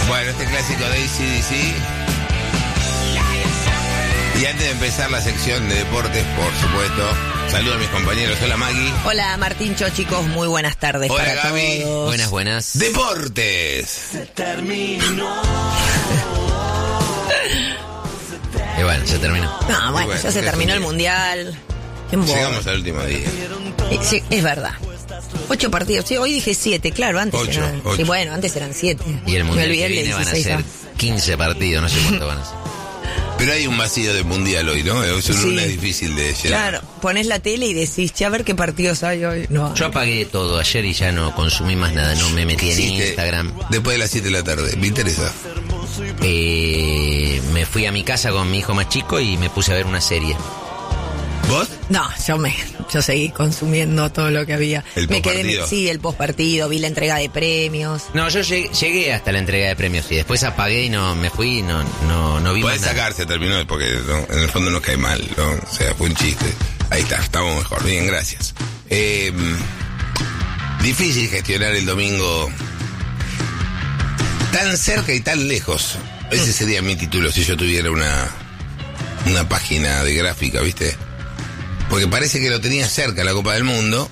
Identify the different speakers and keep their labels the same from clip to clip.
Speaker 1: Bueno, este clásico de AC/DC. Y antes de empezar la sección de deportes, por supuesto, saludo a mis compañeros. Hola, Maggie.
Speaker 2: Hola, Martíncho, chicos. Muy buenas tardes.
Speaker 1: Hola,
Speaker 2: para
Speaker 1: Gaby.
Speaker 2: todos.
Speaker 3: Buenas, buenas.
Speaker 1: Deportes.
Speaker 4: Se terminó.
Speaker 3: Y bueno, se terminó.
Speaker 2: No, bueno,
Speaker 1: Bueno,
Speaker 2: ya se
Speaker 1: qué
Speaker 2: terminó el
Speaker 1: genial.
Speaker 2: Mundial. Qué embole.
Speaker 1: Llegamos al último día.
Speaker 2: Sí, es verdad. 8 partidos. Sí, hoy dije 7, claro, antes
Speaker 1: 8,
Speaker 2: eran...
Speaker 1: 8.
Speaker 2: Sí, bueno, antes eran 7.
Speaker 3: Y el
Speaker 2: Me
Speaker 3: mundial
Speaker 2: olvidé
Speaker 3: que
Speaker 2: el de
Speaker 3: viene van a
Speaker 2: 16.
Speaker 3: ser 15 partidos, no sé cuánto van a ser.
Speaker 1: Pero hay un vacío de mundial hoy, ¿no? Es un
Speaker 2: Sí.
Speaker 1: lunes difícil de llenar.
Speaker 2: Claro, pones la tele y decís, che, a ver qué partidos hay hoy. No.
Speaker 3: Yo apagué todo ayer y ya no consumí más nada, no me metí en
Speaker 1: Hiciste
Speaker 3: Instagram.
Speaker 1: Después de las 7 de la tarde. Me interesa.
Speaker 3: Me fui a mi casa con mi hijo más chico y me puse a ver una serie.
Speaker 1: ¿Vos?
Speaker 2: No, yo seguí consumiendo todo lo que había.
Speaker 1: ¿El postpartido?
Speaker 2: Sí, el postpartido, vi la entrega de premios.
Speaker 3: No, yo llegué hasta la entrega de premios y después apagué y no me fui y no vi
Speaker 1: Podés
Speaker 3: más nada.
Speaker 1: sacarse, terminó, porque ¿no? En el fondo nos cae mal, ¿no? O sea, fue un chiste. Ahí está, estamos mejor. Bien, gracias. Difícil gestionar el domingo tan cerca y tan lejos. Ese sería mi título si yo tuviera una página de gráfica, ¿viste? Porque parece que lo tenía cerca la Copa del Mundo.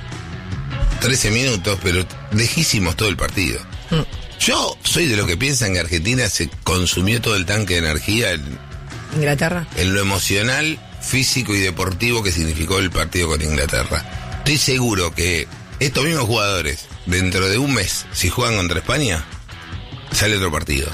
Speaker 1: 13 minutos, pero lejísimos todo el partido. Yo soy de los que piensan que Argentina se consumió todo el tanque de energía
Speaker 2: Inglaterra.
Speaker 1: en lo emocional, físico y deportivo que significó el partido con Inglaterra. Estoy seguro que estos mismos jugadores, dentro de un mes, si juegan contra España, sale otro partido.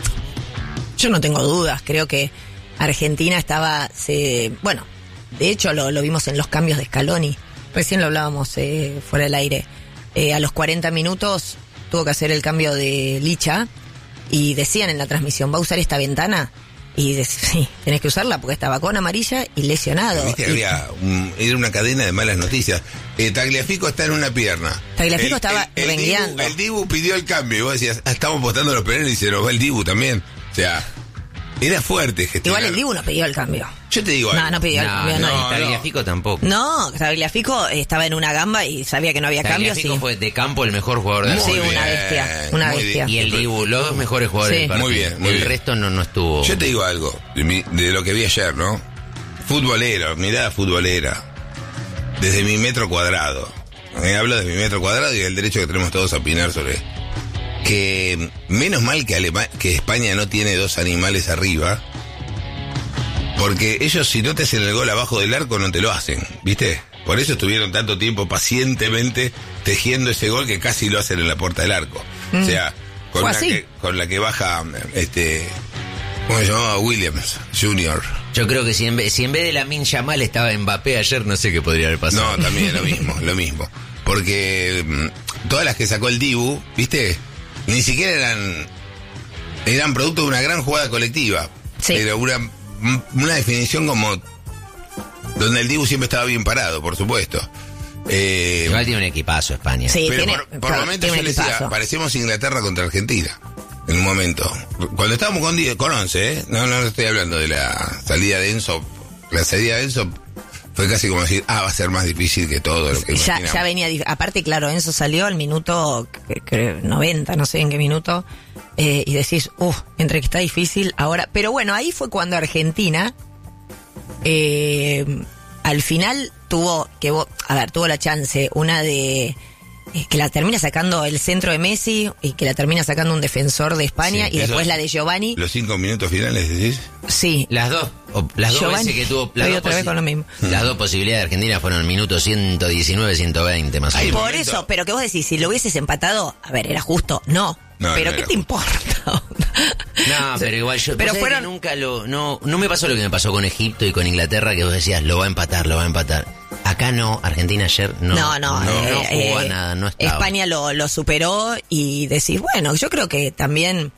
Speaker 2: Yo no tengo dudas, creo que Argentina estaba... bueno, de hecho lo vimos en los cambios de Scaloni. Recién lo hablábamos fuera del aire. A los 40 minutos tuvo que hacer el cambio de Licha y decían en la transmisión, ¿va a usar esta ventana? Y sí, tenés que usarla porque estaba con amarilla y lesionado.
Speaker 1: Viste que era una cadena de malas noticias. Tagliafico está en una pierna.
Speaker 2: Tagliafico estaba rengueando.
Speaker 1: El Dibu pidió el cambio y vos decías, estamos votando los penales y se nos va el Dibu también. O sea, era fuerte gestionar.
Speaker 2: Igual el Dibu no pidió el cambio.
Speaker 1: Yo te digo algo.
Speaker 2: No pidió el cambio.
Speaker 1: no.
Speaker 3: Tagliafico tampoco.
Speaker 2: No, Tagliafico estaba en una gamba y sabía que no había cambios.
Speaker 3: Tagliafico
Speaker 2: Sí.
Speaker 3: fue de campo el mejor jugador del
Speaker 2: Sí,
Speaker 3: mundo.
Speaker 1: Muy
Speaker 2: una
Speaker 1: bien,
Speaker 2: bestia. Una
Speaker 1: muy
Speaker 2: bestia.
Speaker 1: bien.
Speaker 3: Y el Dibu, los dos mejores jugadores
Speaker 2: Sí.
Speaker 3: del partido.
Speaker 1: Muy bien, muy
Speaker 3: el
Speaker 1: bien.
Speaker 3: resto no estuvo.
Speaker 1: Yo te digo algo, de lo que vi ayer, ¿no? Futbolero, mirada futbolera. Desde mi metro cuadrado. Hablo de mi metro cuadrado y del derecho que tenemos todos a opinar sobre. Que menos mal que España no tiene dos animales arriba. Porque ellos, si no te hacen el gol abajo del arco, no te lo hacen, ¿viste? Por eso estuvieron tanto tiempo pacientemente tejiendo ese gol que casi lo hacen en la puerta del arco. O sea, con la que baja, ¿cómo se llamaba? Williams Jr.
Speaker 3: Yo creo que si en vez de Lamine Yamal estaba Mbappé ayer, no sé qué podría haber pasado.
Speaker 1: No, también lo mismo. Porque todas las que sacó el Dibu, ¿viste? Ni siquiera eran producto de una gran jugada colectiva.
Speaker 2: Sí.
Speaker 1: Era una definición como donde el Dibu siempre estaba bien parado, por supuesto.
Speaker 3: Igual tiene un equipazo España.
Speaker 2: Sí,
Speaker 1: Pero
Speaker 2: tiene,
Speaker 1: por momentos
Speaker 2: tiene
Speaker 1: yo le decía,
Speaker 2: equipazo.
Speaker 1: parecemos Inglaterra contra Argentina. En un momento. Cuando estábamos con 11, ¿eh? No estoy hablando de la salida de Enzo. La salida de Enzo fue casi como decir, va a ser más difícil que todo lo que imaginamos.
Speaker 2: Ya venía, aparte claro, Enzo salió al minuto 90, no sé en qué minuto, y decís, entre que está difícil ahora, pero bueno, ahí fue cuando Argentina al final tuvo la chance, una de que la termina sacando el centro de Messi y que la termina sacando un defensor de España,
Speaker 1: Sí,
Speaker 2: y después
Speaker 1: eso-
Speaker 2: la de Giovanni.
Speaker 1: Los 5 minutos finales, decís.
Speaker 2: Sí,
Speaker 3: Las dos
Speaker 2: Giovanni,
Speaker 3: veces que tuvo
Speaker 2: estoy otra vez con lo mismo.
Speaker 3: las dos posibilidades de Argentina fueron en minutos 119, 120 más o
Speaker 1: Ahí
Speaker 3: menos.
Speaker 2: por
Speaker 1: momento-
Speaker 2: eso, pero que vos decís, si lo hubieses empatado, a ver, ¿era justo? No.
Speaker 1: No,
Speaker 2: Pero
Speaker 1: no
Speaker 2: ¿qué
Speaker 1: era
Speaker 2: te
Speaker 1: justo.
Speaker 2: importa?
Speaker 3: No, pero igual yo
Speaker 2: Pero
Speaker 3: vos sabés
Speaker 2: fueron-
Speaker 3: que nunca no me pasó lo que me pasó con Egipto y con Inglaterra, que vos decías, lo va a empatar. Acá no, Argentina ayer no jugó a nada, no estaba.
Speaker 2: España lo superó y decís, bueno, yo creo que también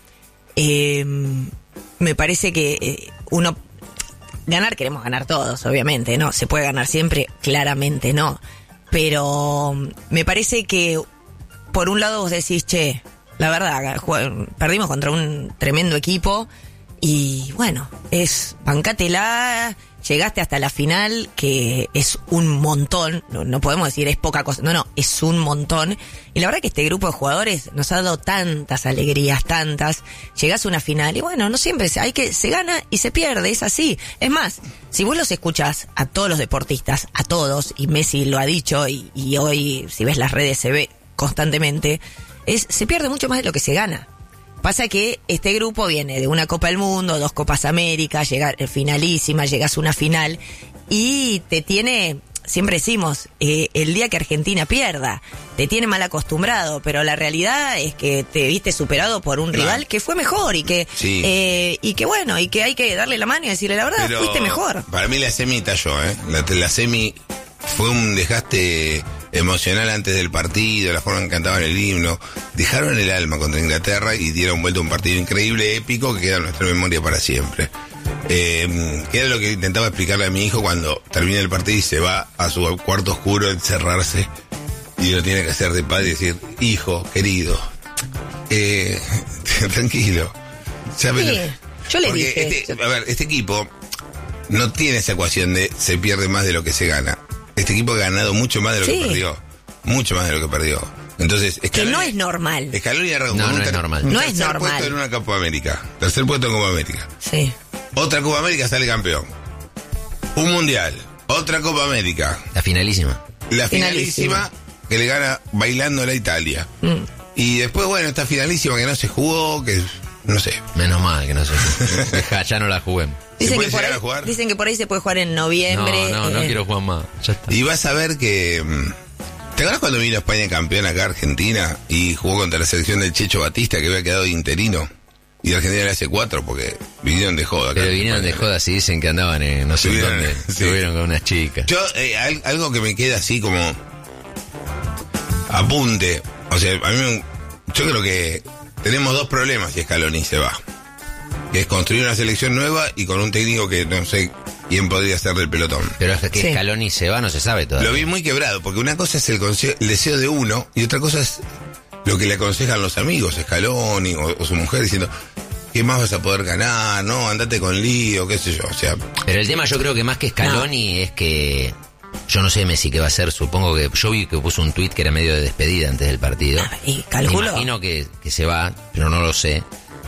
Speaker 2: me parece que uno queremos ganar todos, obviamente, ¿no? ¿Se puede ganar siempre? Claramente no. Pero me parece que por un lado vos decís, che, la verdad, perdimos contra un tremendo equipo y bueno, bancátela, llegaste hasta la final, que es un montón, no podemos decir es poca cosa, no, es un montón. Y la verdad que este grupo de jugadores nos ha dado tantas alegrías, tantas. Llegás a una final y bueno, no siempre se gana y se pierde, es así. Es más, si vos los escuchás a todos los deportistas, a todos, y Messi lo ha dicho, y hoy si ves las redes se ve constantemente, se pierde mucho más de lo que se gana. Pasa que este grupo viene de una Copa del Mundo, 2 Copas América, finalísima, llegas a una final y te tiene, siempre decimos, el día que Argentina pierda, te tiene mal acostumbrado, pero la realidad es que te viste superado por un rival que fue mejor y que bueno, y que hay que darle la mano y decirle la verdad, pero fuiste mejor.
Speaker 1: Para mí la semi talló, la semi fue un desgaste emocional antes del partido, la forma en que cantaban el himno, dejaron el alma contra Inglaterra y dieron vuelta a un partido increíble, épico, que queda en nuestra memoria para siempre. Era lo que intentaba explicarle a mi hijo cuando termina el partido y se va a su cuarto oscuro a encerrarse y lo tiene que hacer de padre y decir, hijo, querido, tranquilo. ¿Sabes?
Speaker 2: Sí, yo le dije.
Speaker 1: Este equipo no tiene esa ecuación de se pierde más de lo que se gana. Este equipo ha ganado mucho más de lo que perdió. Mucho más de lo que perdió. Entonces,
Speaker 2: Scaloni, que no es normal.
Speaker 1: Scaloni
Speaker 3: no es normal.
Speaker 2: No es normal.
Speaker 1: Puesto en una Copa América. Tercer puesto en Copa América.
Speaker 2: Sí.
Speaker 1: Otra Copa América sale campeón. Un mundial. Otra Copa América.
Speaker 3: La finalísima.
Speaker 1: La finalísima que le gana bailando a la Italia. Y después, bueno, esta finalísima que no se jugó, que no sé.
Speaker 3: Menos mal que no se jugó. Ya no la juguemos.
Speaker 2: Dicen que por ahí se puede jugar en noviembre.
Speaker 3: No quiero jugar más. Ya está.
Speaker 1: Y vas a ver que... ¿Te acuerdas cuando vino España campeón acá a Argentina y jugó contra la selección del Checho Batista, que había quedado interino? Y Argentina le hace 4 porque vinieron de joda.
Speaker 3: Pero vinieron de joda, si dicen que andaban en no sé dónde. Estuvieron con unas chicas.
Speaker 1: Yo, algo que me queda así como... apunte. O sea, yo creo que tenemos 2 problemas si Scaloni se va. Que es construir una selección nueva y con un técnico que no sé quién podría ser del pelotón.
Speaker 3: Pero hasta que Scaloni se va no se sabe todavía.
Speaker 1: Lo vi muy quebrado, porque una cosa es el deseo de uno y otra cosa es lo que le aconsejan los amigos, Scaloni o su mujer, diciendo, ¿qué más vas a poder ganar? No, andate con lío, qué sé yo, o sea...
Speaker 3: Pero el tema yo creo que más que Scaloni es que... Yo no sé Messi qué va a hacer, supongo que... Yo vi que puso un tuit que era medio de despedida antes del partido.
Speaker 2: Y calculo...
Speaker 3: Me imagino que se va, pero no lo sé.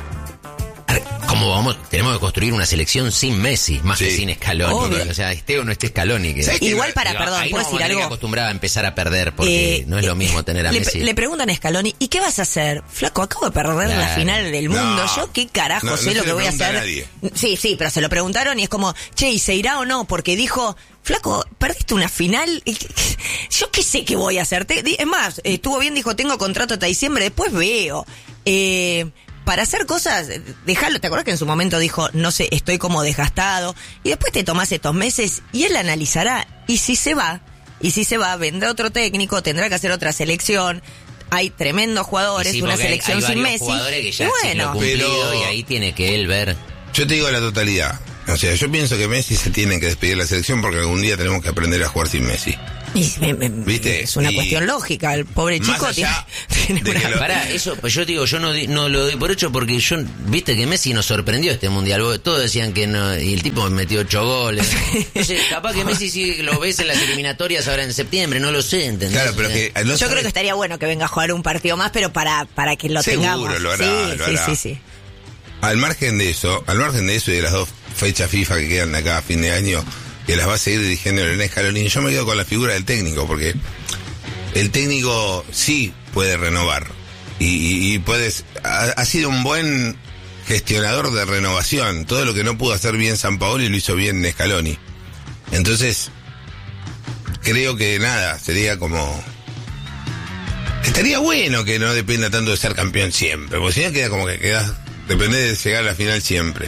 Speaker 3: ¿Cómo tenemos que construir una selección sin Messi, más que sin Scaloni?
Speaker 2: Obvio.
Speaker 3: O sea, esté o no esté Scaloni.
Speaker 2: Igual perdón,
Speaker 3: ahí
Speaker 2: ¿puedo decir algo?
Speaker 3: Acostumbrada a empezar a perder, porque no es lo mismo tener a Messi.
Speaker 2: Le preguntan a Scaloni, ¿y qué vas a hacer? Flaco, acabo de perder la final del mundo. Yo qué carajo sé lo que voy a hacer. Sí, pero se lo preguntaron y es como, che, ¿y se irá o no? Porque dijo, flaco, perdiste una final. Yo qué sé qué voy a hacer. Es más, estuvo bien, dijo, tengo contrato hasta diciembre, después veo. Para hacer cosas, dejarlo. ¿Te acuerdas que en su momento dijo, no sé, estoy como desgastado? Y después te tomás estos meses y él analizará. Y si se va, vendrá otro técnico, tendrá que hacer otra selección. Hay tremendos jugadores, una selección
Speaker 3: hay
Speaker 2: sin Messi.
Speaker 3: Jugadores que ya bueno, cumplido, y ahí tiene que él ver.
Speaker 1: Yo te digo la totalidad. O sea, yo pienso que Messi se tiene que despedir de la selección porque algún día tenemos que aprender a jugar sin Messi. ¿Viste?
Speaker 2: Es una cuestión lógica, el pobre chico tiene
Speaker 3: una... Pará, eso, pues yo digo, yo no lo doy por hecho porque viste que Messi nos sorprendió este mundial, todos decían que no, y el tipo metió 8 goles. Entonces, capaz que Messi sí lo ves en las eliminatorias ahora en septiembre, no lo sé, ¿entendés?
Speaker 1: Claro, pero que
Speaker 2: yo creo que estaría bueno que venga a jugar un partido más, pero para que lo tengamos.
Speaker 1: Seguro, lo hará.
Speaker 2: Sí.
Speaker 1: Al margen de eso y de las 2 fechas FIFA que quedan de acá a fin de año, que las va a seguir dirigiendo Lionel Scaloni, yo me quedo con la figura del técnico, porque el técnico sí puede renovar y ha sido un buen gestionador de renovación. Todo lo que no pudo hacer bien Sampaoli lo hizo bien Scaloni. Entonces creo que sería como... Estaría bueno que no dependa tanto de ser campeón siempre, porque si no queda como que depende de llegar a la final siempre.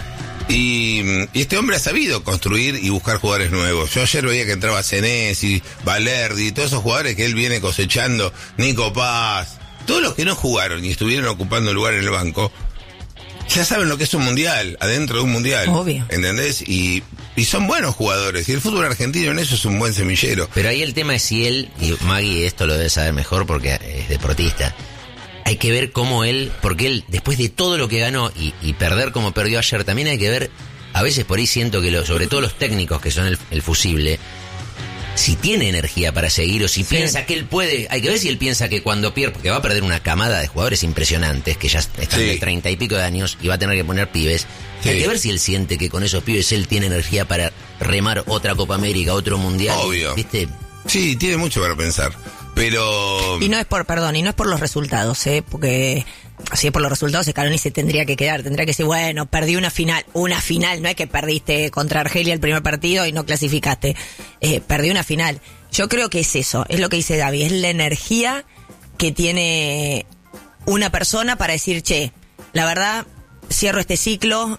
Speaker 1: Y este hombre ha sabido construir y buscar jugadores nuevos. Yo ayer veía que entraba Senesi, Valerdi, todos esos jugadores que él viene cosechando, Nico Paz, todos los que no jugaron y estuvieron ocupando lugar en el banco, ya saben lo que es un mundial, adentro de un mundial.
Speaker 2: Obvio.
Speaker 1: ¿Entendés? Y son buenos jugadores. Y el fútbol argentino en eso es un buen semillero.
Speaker 3: Pero ahí el tema es si él, y Maggie esto lo debe saber mejor porque es deportista, hay que ver cómo porque él, después de todo lo que ganó y perder como perdió ayer, también hay que ver a veces por ahí siento que sobre todo los técnicos que son el fusible, si tiene energía para seguir o si piensa que él puede, hay que ver si él piensa que cuando pierde, porque va a perder una camada de jugadores impresionantes que ya están de 30 y pico de años y va a tener que poner pibes. Hay que ver si él siente que con esos pibes él tiene energía para remar otra Copa América, otro Mundial.
Speaker 1: Obvio.
Speaker 3: ¿Viste?
Speaker 1: Sí, tiene mucho para pensar. Pero...
Speaker 2: Y no es por los resultados, porque si es por los resultados, Scaloni se tendría que quedar, tendría que decir, bueno, perdí una final, no es que perdiste contra Argelia el primer partido y no clasificaste, perdí una final. Yo creo que es eso, es lo que dice David, es la energía que tiene una persona para decir, che, la verdad, cierro este ciclo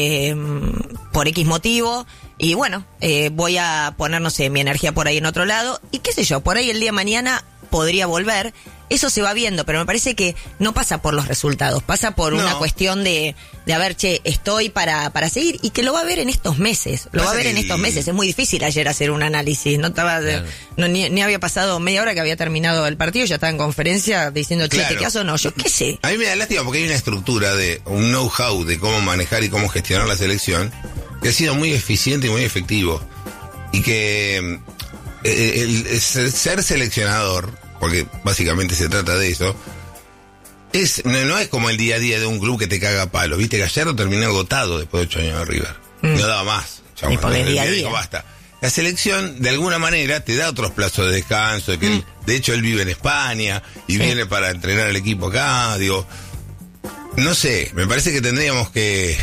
Speaker 2: por X motivo, y bueno, voy a poner, no sé, mi energía por ahí en otro lado, y qué sé yo, por ahí el día de mañana podría volver. Eso se va viendo, pero me parece que no pasa por los resultados, pasa por una cuestión de a ver, che, estoy para seguir, y que lo va a ver en estos meses, es muy difícil ayer hacer un análisis, no estaba ni había pasado media hora que había terminado el partido, ya estaba en conferencia diciendo, che, ¿te quedas o no? Yo qué sé.
Speaker 1: A mí me da lástima porque hay una estructura de un know-how de cómo manejar y cómo gestionar la selección que ha sido muy eficiente y muy efectivo, y que el ser seleccionador, porque básicamente se trata de eso, no es como el día a día de un club que te caga a palo. Viste, Gallardo terminó agotado después de 8 años de River. No daba más.
Speaker 2: Y por el día a día.
Speaker 1: Dijo, basta. La selección, de alguna manera, te da otros plazos de descanso. De hecho, él vive en España y viene para entrenar al equipo acá. Digo, no sé, me parece que tendríamos que...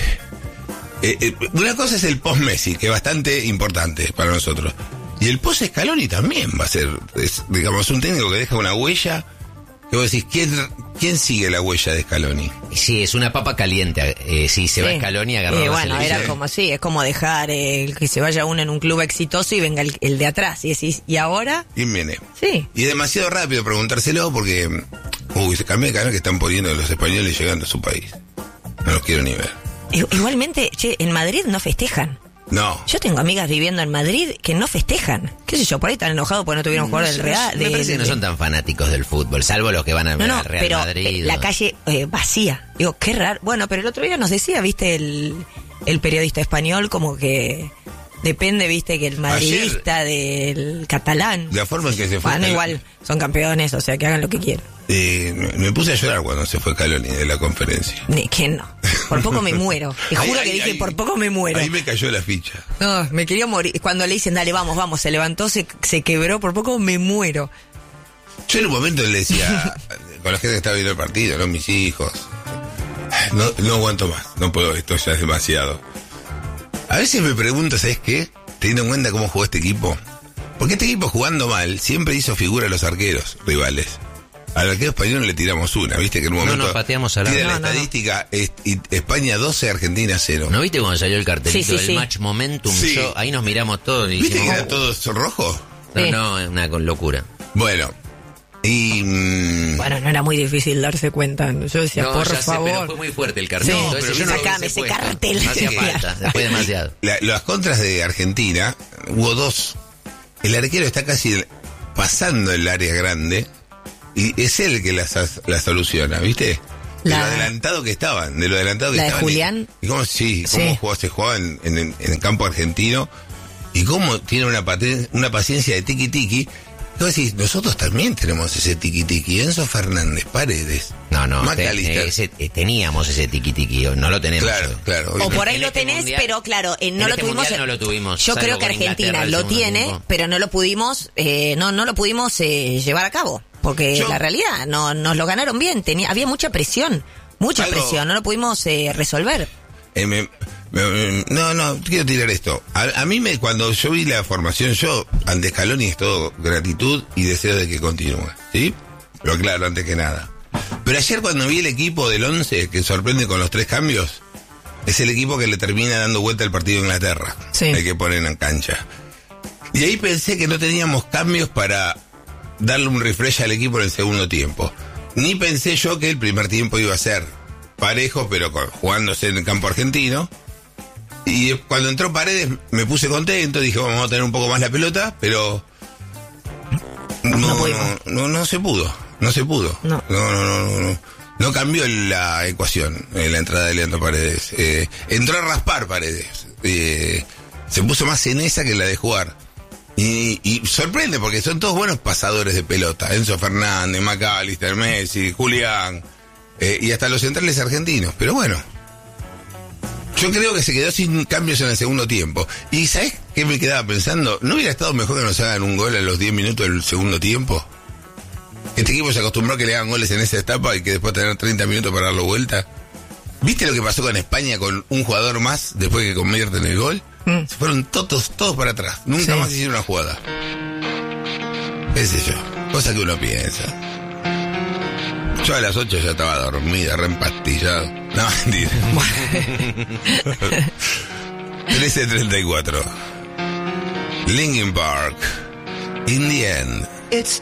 Speaker 1: una cosa es el post-Messi, que es bastante importante para nosotros. Y el post-Scaloni también va a ser, digamos, un técnico que deja una huella. Que vos decís, ¿quién sigue la huella de Scaloni?
Speaker 3: Sí, es una papa caliente. Si se va Scaloni, agarrar la
Speaker 2: bueno,
Speaker 3: selección.
Speaker 2: era como así, es como dejar que se vaya uno en un club exitoso y venga el de atrás. Y decís, ¿y ahora?
Speaker 1: ¿Quién viene?
Speaker 2: Sí.
Speaker 1: Y es demasiado rápido preguntárselo porque... se cambió de canal que están poniendo los españoles llegando a su país. No los quiero ni ver.
Speaker 2: Igualmente, che, en Madrid no festejan.
Speaker 1: No.
Speaker 2: Yo tengo amigas viviendo en Madrid que no festejan. ¿Qué sé yo? Por ahí están enojados porque no tuvieron jugador del Real.
Speaker 3: Me parece que no son tan fanáticos del fútbol, salvo los que van a ver al Real
Speaker 2: pero,
Speaker 3: Madrid.
Speaker 2: La calle vacía. Digo, qué raro. Bueno, pero el otro día nos decía, viste, el periodista español, como que depende, viste, que el madridista del catalán.
Speaker 1: La forma en que se fue.
Speaker 2: Bueno, igual son campeones, o sea, que hagan lo que quieran.
Speaker 1: Me puse a llorar cuando se fue Scaloni de la conferencia.
Speaker 2: Que no. Por poco me muero. Te juro que dije, por poco me muero.
Speaker 1: Ahí me cayó la ficha.
Speaker 2: No, me quería morir. Cuando le dicen, dale, vamos, se levantó, se quebró, por poco me muero.
Speaker 1: Yo en un momento le decía, con la gente que estaba viendo el partido, ¿no? Mis hijos, no aguanto más, no puedo, esto ya es demasiado. A veces me pregunto, ¿sabes qué? Teniendo en cuenta cómo jugó este equipo. Porque este equipo, jugando mal, siempre hizo figura a los arqueros rivales. Al arquero español le tiramos una, ¿viste? Que en un momento...
Speaker 3: No, pateamos a la...
Speaker 1: la estadística, España 12, Argentina 0.
Speaker 3: ¿No viste cuando salió el cartelito del match momentum?
Speaker 1: Sí.
Speaker 3: Ahí nos miramos todos y
Speaker 1: ¿Viste
Speaker 3: dijimos,
Speaker 1: que era todo rojo?
Speaker 3: No, es una locura.
Speaker 1: Bueno, y...
Speaker 2: Bueno, no era muy difícil darse cuenta. Yo decía, por favor.
Speaker 3: Pero fue muy fuerte el cartel.
Speaker 2: Sí,
Speaker 3: entonces yo no
Speaker 2: sacame ese cartel.
Speaker 3: No hacía falta, después demasiado.
Speaker 1: Las contras de Argentina, hubo dos. El arquero está casi pasando el área grande y es él que las soluciona, ¿viste? De lo adelantado que estaban,
Speaker 2: de Julián.
Speaker 1: Y cómo se jugaba en el campo argentino y cómo tiene una paciencia de tiki-tiki. Vos decís, nosotros también tenemos ese tiki-tiki. Enzo Fernández, Paredes.
Speaker 3: Teníamos ese tiki-tiki, no lo tenemos.
Speaker 1: Claro.
Speaker 2: O por ahí lo tenés, pero claro, no lo tuvimos.
Speaker 3: No lo tuvimos.
Speaker 2: Yo creo que Argentina lo tiene, pero no lo pudimos, no lo pudimos llevar a cabo. Porque la realidad, nos lo ganaron bien. Había mucha presión, no lo pudimos resolver.
Speaker 1: No, quiero tirar esto. A mí cuando yo vi la formación, ante Scaloni es todo gratitud y deseo de que continúe, ¿sí? Lo aclaro antes que nada. Pero ayer cuando vi el equipo del 11, que sorprende con los 3 cambios, es el equipo que le termina dando vuelta al partido de Inglaterra.
Speaker 2: Sí.
Speaker 1: El que ponen en cancha. Y ahí pensé que no teníamos cambios para darle un refresh al equipo en el segundo tiempo. Ni pensé yo que el primer tiempo iba a ser parejo, pero jugándose en el campo argentino. Y cuando entró Paredes me puse contento, dije vamos a tener un poco más la pelota, pero no se pudo. No cambió la ecuación la entrada de Leandro Paredes. Entró a raspar Paredes. se puso más en esa que en la de jugar. Y sorprende porque son todos buenos pasadores de pelota. Enzo Fernández, McAllister, Messi, Julián, y hasta los centrales argentinos. Pero bueno, yo creo que se quedó sin cambios en el segundo tiempo. ¿Y sabés qué me quedaba pensando? ¿No hubiera estado mejor que nos hagan un gol a los 10 minutos del segundo tiempo? Este equipo se acostumbró a que le hagan goles en esa etapa y que después tener 30 minutos para darlo vuelta. ¿Viste lo que pasó con España con un jugador más después que convierten el gol? Se fueron todos para atrás. Nunca más hicieron una jugada. ¿Qué sé yo? Cosa que uno piensa. Yo a las 8 ya estaba dormida, reempastillado. No, mentira. 13:34. Linkin Park. In the end.